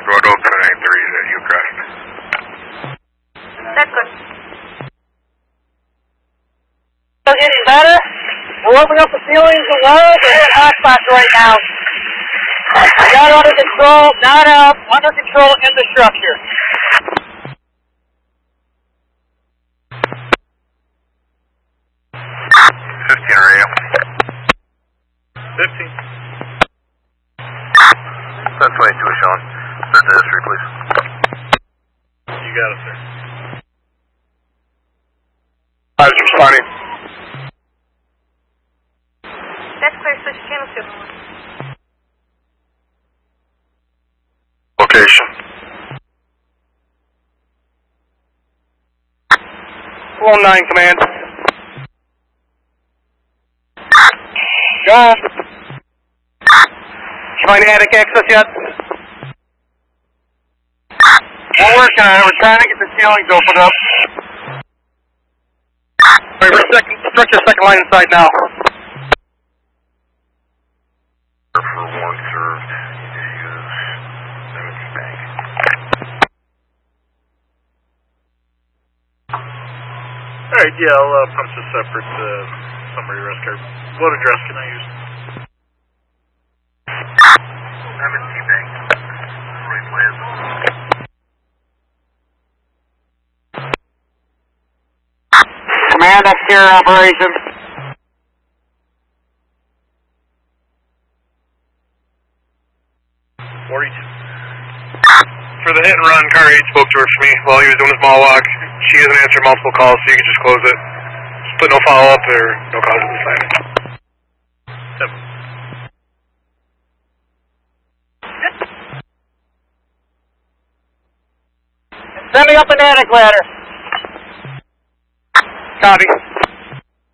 road open at 9:30 at Ucrest. That's good. Still getting better. We're opening up the ceilings and walls. We're hitting hot spots right now. Got under control, not out, under control in the structure. Radio. 15. 722 is shown. Start the history, please. You got it, sir. I was responding. That's clear, switch channel 2. Location. 109 command. Go. Find attic access yet? We're working on it. We're trying to get the ceilings opened up. Wait, we're structure second line inside now. For one served, you use Simmons Bank. Alright, yeah, I'll punch a separate summary arrest card. What address can I use? M&T Bank. Right Plaza. Command, exterior operation. For the hit and run, car 8 spoke to her for me while he was doing his mall walk. She hasn't answered multiple calls, so you can just close it. Just put no follow-up or no cause of the sign. Yep. Send me up an attic ladder. Copy.